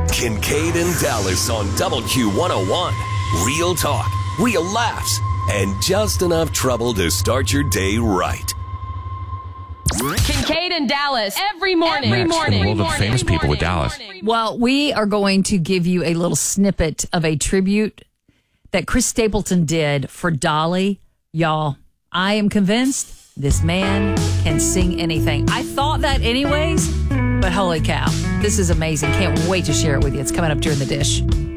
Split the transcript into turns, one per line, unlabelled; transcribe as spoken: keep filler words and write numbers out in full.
Kincaid and Dallas on W Q one oh one. Real talk, real laughs, and just enough trouble to start your day right.
Kincaid and Dallas every morning. Every
Next,
morning.
in the world of
Every
famous
morning.
people with Dallas.
Well, we are going to give you a little snippet of a tribute that Chris Stapleton did for Dolly. Y'all, I am convinced this man can sing anything. I thought that anyways, but holy cow, this is amazing. Can't wait to share it with you. It's coming up during the dish.